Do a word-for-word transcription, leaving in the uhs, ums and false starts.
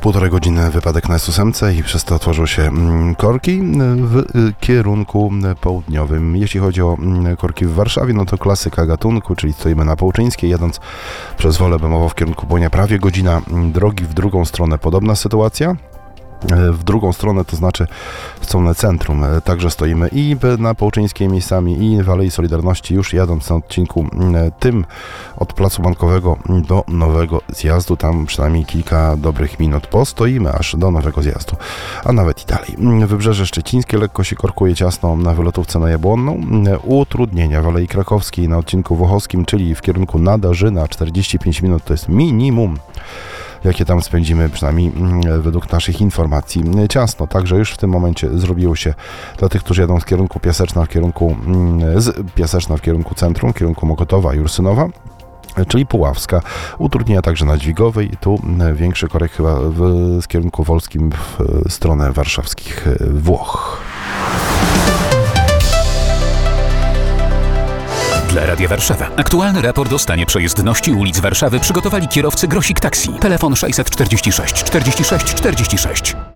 półtorej godziny wypadek na S osiem i przez to otworzył się korki w kierunku południowym. Jeśli chodzi o korki w Warszawie, no to klasyka gatunku, czyli stoimy na Połczyńskiej, jadąc przez Wolę Bemowo w kierunku Błonia, prawie godzina drogi, w drugą stronę podobna sytuacja. W drugą stronę, to znaczy w stronę centrum, także stoimy i na Połczyńskiej miejscami, i w Alei Solidarności, już jadąc na odcinku tym od Placu Bankowego do Nowego Zjazdu, tam przynajmniej kilka dobrych minut postoimy, aż do Nowego Zjazdu, a nawet i dalej. Wybrzeże Szczecińskie lekko się korkuje ciasno na wylotówce na Jabłonną. Utrudnienia w Alei Krakowskiej na odcinku Włochowskim, czyli w kierunku Nadarzyna, czterdzieści pięć minut to jest minimum, jakie tam spędzimy, przynajmniej według naszych informacji. Ciasno, także już w tym momencie zrobiło się dla tych, którzy jadą z kierunku Piaseczna w kierunku z Piaseczna w kierunku centrum, w kierunku Mokotowa i Ursynowa, czyli Puławska. Utrudnienia także na Dźwigowej, tu większy korek chyba w, z kierunku wolskim w stronę warszawskich Włoch. Dla Radia Warszawa aktualny raport o stanie przejezdności ulic Warszawy przygotowali kierowcy Grosik Taxi. Telefon sześćset czterdzieści sześć czterdzieści sześć czterdzieści sześć.